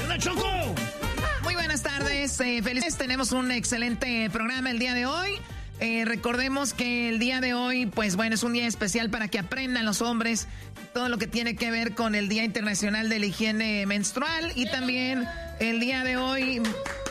¡Anda, Choco! Muy buenas tardes, felices. Tenemos un excelente programa el día de hoy. Recordemos que el día de hoy, pues bueno, es un día especial para que aprendan los hombres todo lo que tiene que ver con el Día Internacional de la Higiene Menstrual. Y también el día de hoy...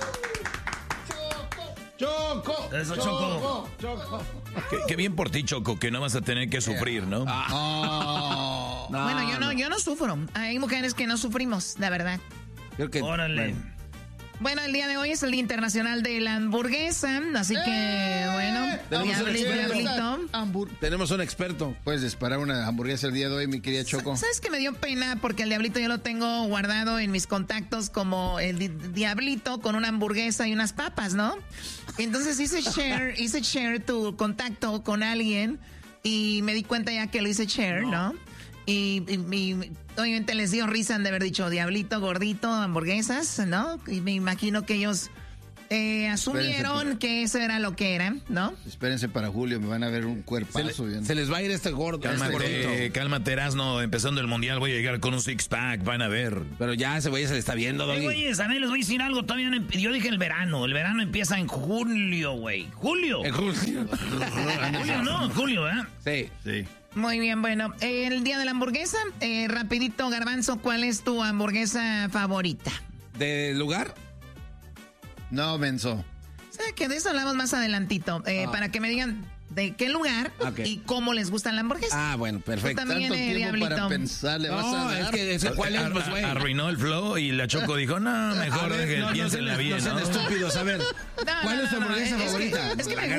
¡Choco! Eso, Choco. ¡Choco! Qué bien por ti, Choco, que no vas a tener que sufrir, ¿no? No. Bueno, yo no sufro. Hay mujeres que no sufrimos, la verdad. Creo que... Órale. Bueno, el día de hoy es el Día Internacional de la Hamburguesa, así que, bueno, diablito. Tenemos un experto. Puedes disparar una hamburguesa el día de hoy, mi querida Choco. ¿Sabes que me dio pena? Porque el diablito yo lo tengo guardado en mis contactos como el diablito con una hamburguesa y unas papas, ¿no? Entonces hice share tu contacto con alguien y me di cuenta ya que lo hice share, ¿no? Y obviamente les dio risa han de haber dicho diablito, gordito, hamburguesas, ¿no? Y me imagino que ellos asumieron que eso era lo que era, ¿no? Espérense para julio, me van a ver un cuerpazo. Se les va a ir este gordo. Cálmate, Erasno, empezando el mundial voy a llegar con un six-pack, van a ver. Pero ya ese güey se le está viendo, Doggy. Oye, ¿sabes? Les voy a decir algo, todavía no yo dije el verano empieza en julio, güey. ¿Julio? En julio. Julio, no, julio, ¿eh? Sí. Muy bien, bueno, el día de la hamburguesa, rapidito, Garbanzo, ¿cuál es tu hamburguesa favorita? ¿De lugar? No, menso. ¿Sabes que de eso hablamos más adelantito? Para que me digan de qué lugar y cómo les gusta la hamburguesa. Ah, bueno, perfecto. Tú también, Tanto tiempo diablito. para pensar, le vas a dar. Es que ese cuál es, pues, güey. Arruinó el flow y la Choco dijo, no, mejor que piénsenla bien, no sean estúpidos, a ver. ¿Cuál es tu hamburguesa favorita? Es que La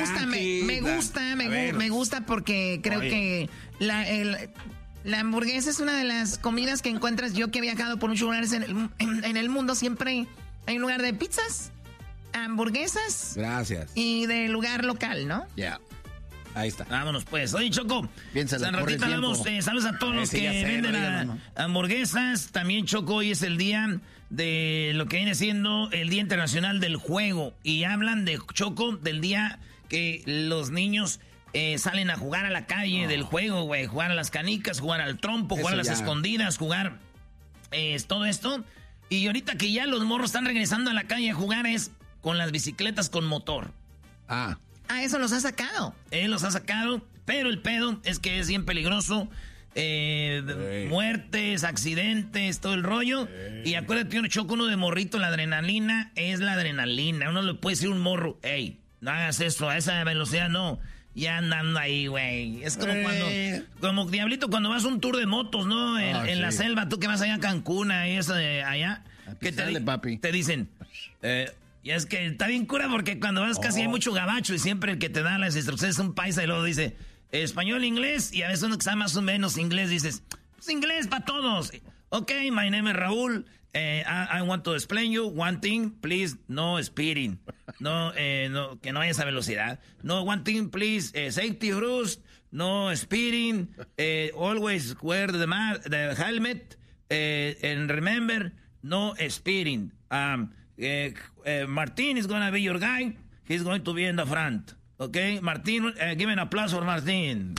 me gusta porque creo que la hamburguesa es una de las comidas que encuentras. Yo que he viajado por muchos lugares en el mundo, siempre hay un lugar de pizzas, hamburguesas. Gracias. Y de lugar local, ¿no? Ya. Ahí está. Vámonos pues. Oye, Choco, Piénsale, San Ratito hablamos, saludos a todos los que venden hamburguesas. También, Choco, hoy es el día de lo que viene siendo el Día Internacional del Juego. Y hablan de, Choco, del día que los niños salen a jugar a la calle del juego, güey. Jugar a las canicas, jugar al trompo, jugar a las escondidas, jugar todo esto. Y ahorita que ya los morros están regresando a la calle a jugar es con las bicicletas con motor. Eso los ha sacado. Él los ha sacado, pero el pedo es que es bien peligroso. Muertes, accidentes, todo el rollo. Y acuérdate, Choco, uno de morrito, la adrenalina es la adrenalina. Uno le puede decir un morro, hey, no hagas eso, a esa velocidad no. Ya andando ahí, güey. Es como como diablito, cuando vas a un tour de motos, ¿no? En la selva, tú que vas allá a Cancún, ahí eso de allá. Que te dicen, y es que está bien cura porque cuando vas casi hay mucho gabacho y siempre el que te da las instrucciones es un paisa y luego dice español, inglés, y a veces uno que sabe más o menos inglés dices, pues inglés para todos. Ok, my name is Raúl. I want to explain you one thing, please, no speeding. No, que no haya esa velocidad. No, one thing, please, safety rules, no speeding, always wear the helmet, and remember, no speeding. Martin is gonna be your guy. He's going to be in the front. Okay, Martin, give an applause for Martin.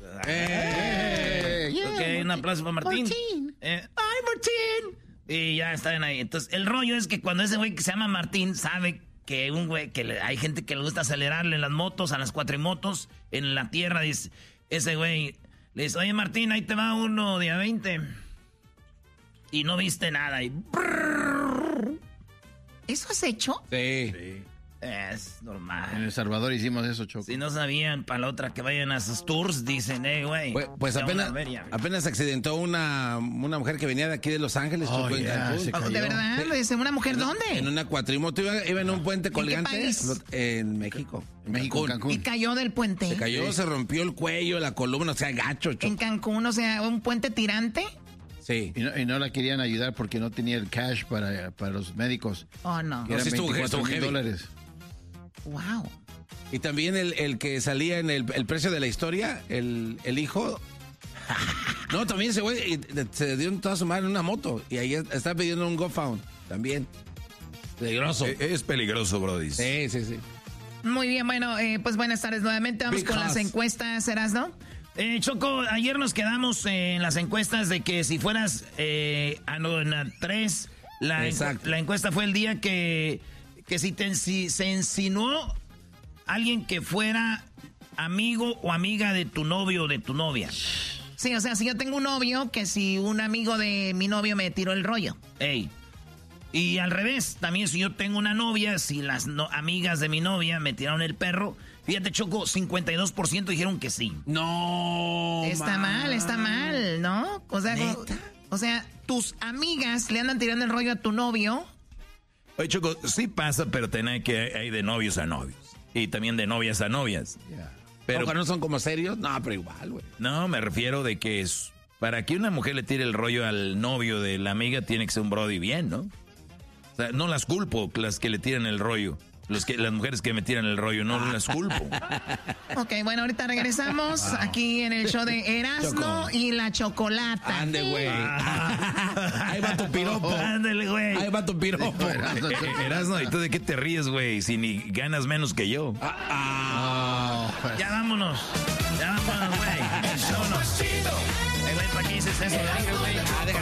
Okay, un aplauso para Martín. ¡Ay, Martín! Y ya están ahí. Entonces, el rollo es que cuando ese güey que se llama Martín sabe que un güey, hay gente que le gusta acelerarle en las motos, a las cuatrimotos, en la tierra, dice, ese güey le dice, oye, Martín, ahí te va uno de a 20. Y no viste nada. Y... ¿Eso has hecho? Sí. Es normal. En El Salvador hicimos eso, Choco. Si no sabían, para la otra que vayan a sus tours, dicen, güey. Pues apenas accidentó una mujer que venía de aquí de Los Ángeles, Choco, en Cancún. ¿De verdad? Sí. ¿Una mujer dónde? En una cuatrimoto, iba en un puente colgante. ¿En qué país? En México. En Cancún. ¿Y cayó del puente? Se cayó, se rompió el cuello, la columna, o sea, gacho, Choco. En Cancún, o sea, un puente tirante. Sí. Y no la querían ayudar porque no tenía el cash para los médicos. Oh, no. Que eran $24,000. Wow. Y también el que salía en el precio de la historia, el hijo. No, también ese güey se dio en toda su madre en una moto. Y ahí está pidiendo un GoFund también. Peligroso. Es peligroso, brody. Sí. Muy bien, bueno, pues buenas tardes nuevamente. Vamos con las encuestas, Erasno. Choco, ayer nos quedamos en las encuestas de que si fueras en 3 La encuesta fue el día que si se insinuó alguien que fuera amigo o amiga de tu novio o de tu novia. Sí, o sea, si yo tengo un novio, que si un amigo de mi novio me tiró el rollo. Ey. Y al revés, también si yo tengo una novia, si las amigas de mi novia me tiraron el perro, fíjate, Choco, 52% dijeron que sí. No. Está mal, ¿no? O sea, tus amigas le andan tirando el rollo a tu novio. Oye, Choco, sí pasa, pero hay de novios a novios. Y también de novias a novias. Yeah. Pero ¿no son como serios? No, pero igual, güey. No, me refiero de que para que una mujer le tire el rollo al novio de la amiga tiene que ser un brody bien, ¿no? O sea, no las culpo, las que le tiran el rollo. Las mujeres que me tiran el rollo, no las culpo. Ok, bueno, ahorita regresamos aquí en el show de Erasmo y la Chocolata. Ande, güey. Ahí va tu piropo. Ándale, güey. Ahí va tu piropo. Erasno, ¿y tú de qué te ríes, güey? Si ni ganas menos que yo. Ya vámonos, güey. Vámonos. Güey, ¿para qué dices eso? Güey.